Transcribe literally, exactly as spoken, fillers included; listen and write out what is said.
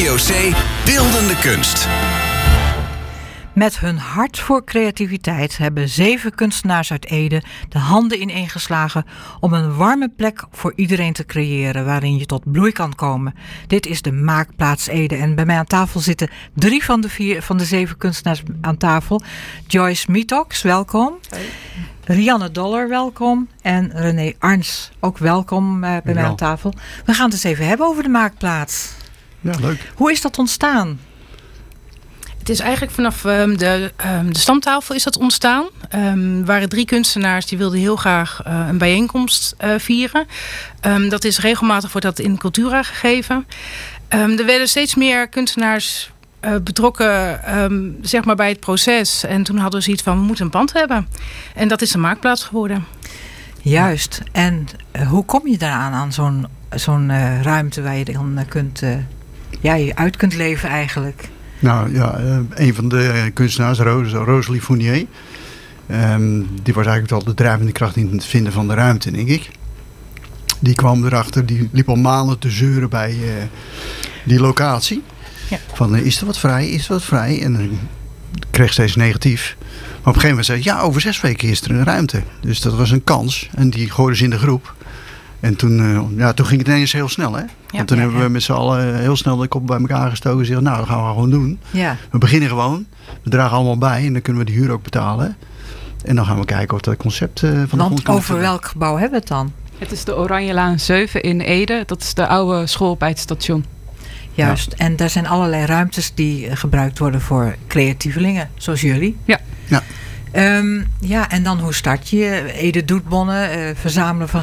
V O C Beeldende Kunst. Met hun hart voor creativiteit hebben zeven kunstenaars uit Ede de handen ineengeslagen om een warme plek voor iedereen te creëren waarin je tot bloei kan komen. Dit is de Maakplaats Ede en bij mij aan tafel zitten drie van de vier van de zeven kunstenaars aan tafel. Joyce Mietox, welkom. Hoi. Rianne Doller, welkom. En René Arns, ook welkom uh, bij mij aan tafel. We gaan het eens even hebben over de Maakplaats. Ja, leuk. Hoe is dat ontstaan? Het is eigenlijk vanaf um, de, um, de stamtafel is dat ontstaan. Um, er waren drie kunstenaars die wilden heel graag uh, een bijeenkomst uh, vieren. Um, dat is regelmatig wordt dat in Cultura gegeven. Um, er werden steeds meer kunstenaars uh, betrokken um, zeg maar bij het proces. En toen hadden we zoiets van, we moeten een pand hebben. En dat is de Maakplaats geworden. Juist. En uh, hoe kom je daaraan, aan zo'n, zo'n uh, ruimte waar je dan uh, kunt, uh, ja, je uit kunt leven eigenlijk? Nou ja, een van de kunstenaars, Ros, Rosalie Fournier, um, die was eigenlijk wel de drijvende kracht in het vinden van de ruimte, denk ik. Die kwam erachter, die liep al maanden te zeuren bij uh, die locatie. Ja. Van, uh, is er wat vrij, is er wat vrij? En uh, kreeg steeds negatief. Maar op een gegeven moment zei ja, over zes weken is er een ruimte. Dus dat was een kans. En die gooiden ze in de groep. En toen, uh, ja, toen ging het ineens heel snel, hè? Ja, Want toen ja, hebben ja. we met z'n allen heel snel de kop bij elkaar gestoken en gezegd, nou, dat gaan we gewoon doen. Ja. We beginnen gewoon. We dragen allemaal bij en dan kunnen we de huur ook betalen. En dan gaan we kijken of dat concept uh, van Want de grond over welk gebouw hebben we het dan? Het is de Oranjelaan zeven in Ede. Dat is de oude school bij het station. Juist. Ja. En daar zijn allerlei ruimtes die uh, gebruikt worden voor creatievelingen, zoals jullie. Ja. Ja. Um, ja, en dan hoe start je? Ede doet bonnen, uh, verzamelen van